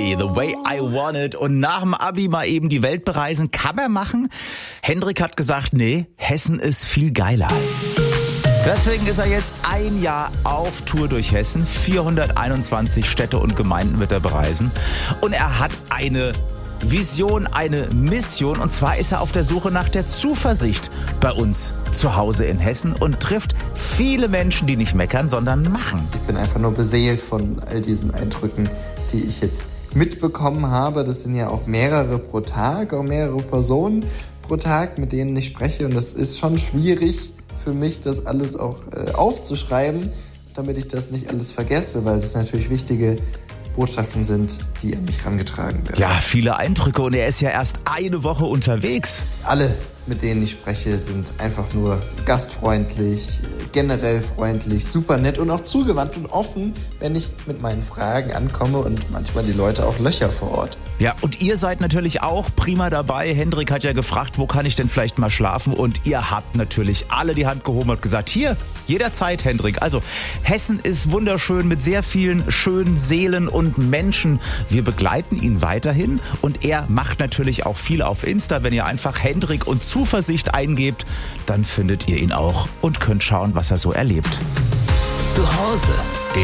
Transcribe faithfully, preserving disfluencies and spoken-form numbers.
Hendrix, The Way I Want It. Und nach dem Abi mal eben die Welt bereisen, kann man machen. Hendrix hat gesagt, nee, Hessen ist viel geiler. Deswegen ist er jetzt ein Jahr auf Tour durch Hessen. vierhunderteinundzwanzig Städte und Gemeinden wird er bereisen. Und er hat eine Vision, eine Mission. Und zwar ist er auf der Suche nach der Zuversicht bei uns zu Hause in Hessen und trifft viele Menschen, die nicht meckern, sondern machen. Ich bin einfach nur beseelt von all diesen Eindrücken, die ich jetzt mitbekommen habe. Das sind ja auch mehrere pro Tag, auch mehrere Personen pro Tag, mit denen ich spreche. Und das ist schon schwierig für mich, das alles auch äh, aufzuschreiben, damit ich das nicht alles vergesse, weil das natürlich wichtige Botschaften sind, die an mich herangetragen werden. Ja, viele Eindrücke und er ist ja erst eine Woche unterwegs. Alle, mit denen ich spreche, sind einfach nur gastfreundlich, generell freundlich, super nett und auch zugewandt und offen, wenn ich mit meinen Fragen ankomme und manchmal die Leute auch Löcher vor Ort. Ja, und ihr seid natürlich auch prima dabei. Hendrix hat ja gefragt, wo kann ich denn vielleicht mal schlafen? Und ihr habt natürlich alle die Hand gehoben und gesagt, hier, jederzeit, Hendrix. Also Hessen ist wunderschön mit sehr vielen schönen Seelen und Menschen. Wir begleiten ihn weiterhin und er macht natürlich auch viel auf Insta. Wenn ihr einfach Hendrix und Zuversicht eingebt, dann findet ihr ihn auch und könnt schauen, was er so erlebt. Zu Hause